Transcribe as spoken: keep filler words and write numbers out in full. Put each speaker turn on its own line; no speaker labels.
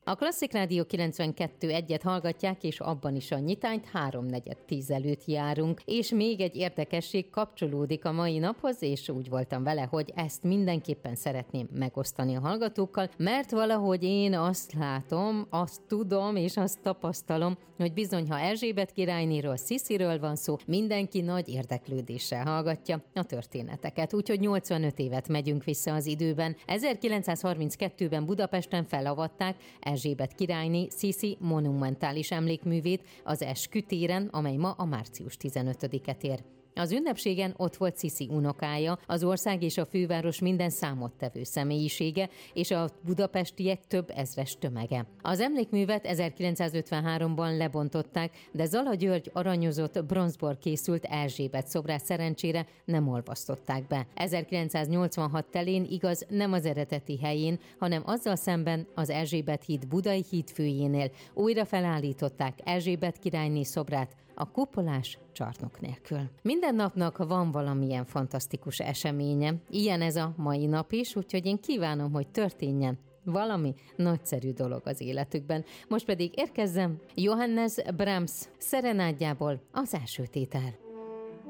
A Klasszik Rádió kilencvenkettő egyet hallgatják, és abban is a nyitányt háromnegyed tíz előtt járunk. És még egy érdekesség kapcsolódik a mai naphoz, és úgy voltam vele, hogy ezt mindenképpen szeretném megosztani a hallgatókkal, mert valahogy én azt látom, azt tudom, és azt tapasztalom, hogy bizony, ha Erzsébet királynéről, Szisziről van szó, mindenki nagy érdeklődéssel hallgatja a történeteket. Úgyhogy nyolcvanöt évet megyünk vissza az időben. ezerkilencszázharminckettőben Budapesten felavatták Erzsébet királyné Sziszi monumentális emlékművét az Eskütéren, amely ma a március tizenötödiket ér. Az ünnepségen ott volt Sziszi unokája, az ország és a főváros minden számottevő személyisége, és a budapestiek több ezres tömege. Az emlékművet ezerkilencszázötvenháromban lebontották, de Zala György aranyozott bronzból készült Erzsébet szobrát szerencsére nem olvasztották be. ezerkilencszáznyolcvanhat telén igaz nem az eredeti helyén, hanem azzal szemben az Erzsébet híd budai hídfőjénél újra felállították Erzsébet királyné szobrát a kupolás csarnok nélkül. Minden napnak van valamilyen fantasztikus eseménye. Ilyen ez a mai nap is, úgyhogy én kívánom, hogy történjen valami nagyszerű dolog az életükben. Most pedig érkezzem Johannes Brahms szerenádjából az első tétel.